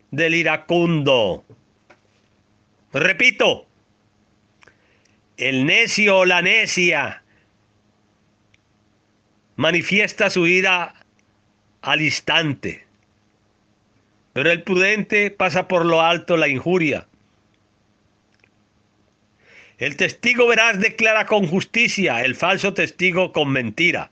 del iracundo. Repito, el necio o la necia manifiesta su ira al instante, pero el prudente pasa por lo alto la injuria. El testigo veraz declara con justicia, el falso testigo con mentira.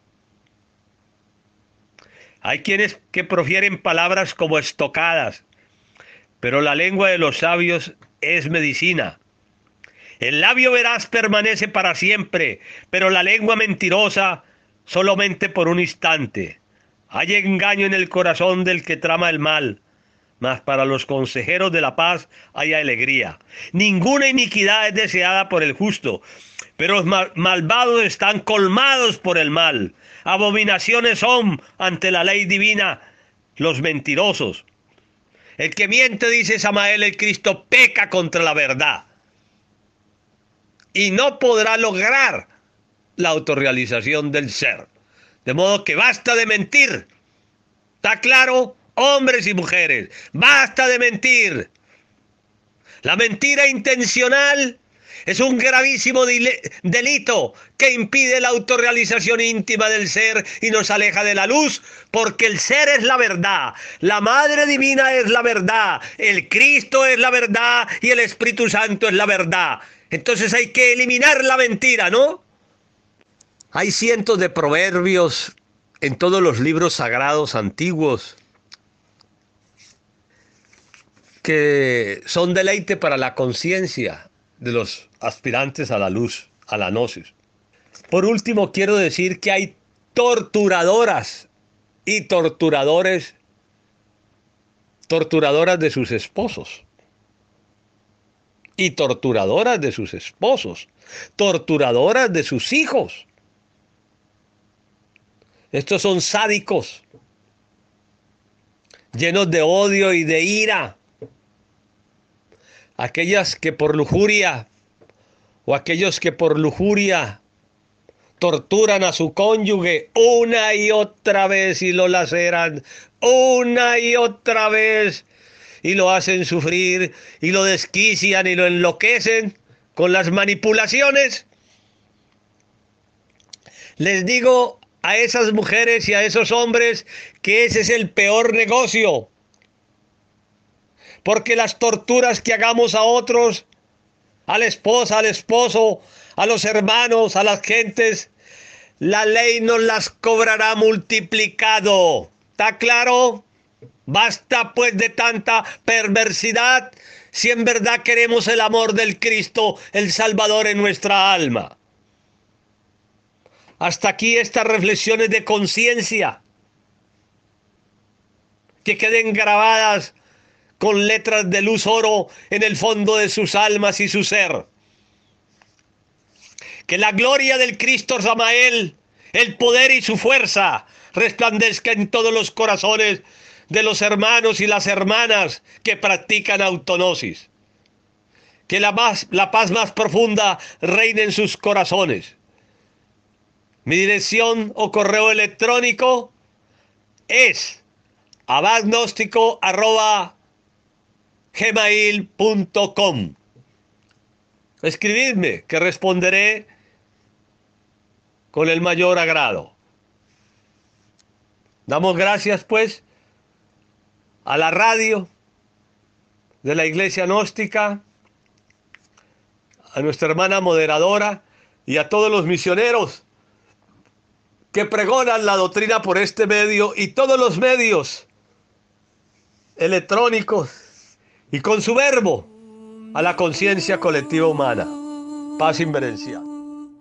Hay quienes que profieren palabras como estocadas, pero la lengua de los sabios es medicina. El labio veraz permanece para siempre, pero la lengua mentirosa solamente por un instante. Hay engaño en el corazón del que trama el mal, mas para los consejeros de la paz hay alegría. Ninguna iniquidad es deseada por el justo, pero los malvados están colmados por el mal. Abominaciones son ante la ley divina los mentirosos. El que miente, dice Samael el Cristo, peca contra la verdad y no podrá lograr la autorrealización del ser. De modo que basta de mentir. ¿Está claro? Hombres y mujeres, basta de mentir. La mentira intencional es un gravísimo delito que impide la autorrealización íntima del ser y nos aleja de la luz, porque el ser es la verdad, la Madre Divina es la verdad, el Cristo es la verdad y el Espíritu Santo es la verdad. Entonces hay que eliminar la mentira, ¿no? Hay cientos de proverbios en todos los libros sagrados antiguos que son deleite para la conciencia de los aspirantes a la luz, a la gnosis. Por último, quiero decir que hay torturadoras y torturadores, torturadoras de sus esposos y torturadoras de sus esposos, torturadoras de sus hijos. Estos son sádicos, llenos de odio y de ira. Aquellas que por lujuria o aquellos que por lujuria torturan a su cónyuge una y otra vez y lo laceran una y otra vez y lo hacen sufrir y lo desquician y lo enloquecen con las manipulaciones. Les digo a esas mujeres y a esos hombres que ese es el peor negocio. Porque las torturas que hagamos a otros, a la esposa, al esposo, a los hermanos, a las gentes, la ley nos las cobrará multiplicado. ¿Está claro? Basta pues de tanta perversidad si en verdad queremos el amor del Cristo, el Salvador en nuestra alma. Hasta aquí estas reflexiones de conciencia que queden grabadas con letras de luz oro en el fondo de sus almas y su ser. Que la gloria del Cristo Samael, el poder y su fuerza resplandezca en todos los corazones de los hermanos y las hermanas que practican autognosis. Que la paz más profunda reine en sus corazones. Mi dirección o correo electrónico es abadgnostico@gmail.com. Escribidme que responderé con el mayor agrado. Damos gracias pues a la radio de la Iglesia Gnóstica, a nuestra hermana moderadora y a todos los misioneros que pregonan la doctrina por este medio y todos los medios electrónicos y con su verbo a la conciencia colectiva humana. Paz inverencial.